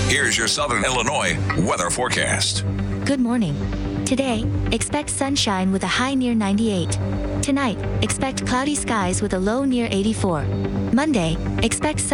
Here's your Southern Illinois weather forecast. Good morning. Today, expect sunshine with a high near 98. Tonight, expect cloudy skies with a low near 84. Monday, expect